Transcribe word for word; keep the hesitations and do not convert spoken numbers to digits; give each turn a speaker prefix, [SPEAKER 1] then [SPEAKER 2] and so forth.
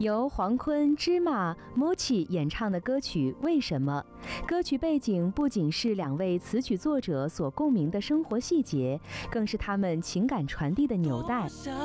[SPEAKER 1] 由黄坤、芝麻、Mochi 演唱的歌曲《为什么》，歌曲背景不仅是两位词曲作者所共鸣的生活细节，更是他们情感传递的纽带。